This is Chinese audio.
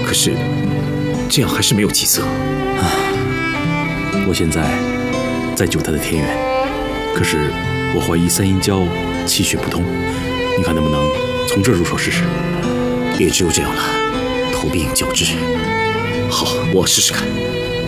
可是这样还是没有起色。 我现在在救他的天元，可是我怀疑三阴交气血不通，你看能不能从这儿入手试试？ 也只有这样了，投病引教之。好，我试试看。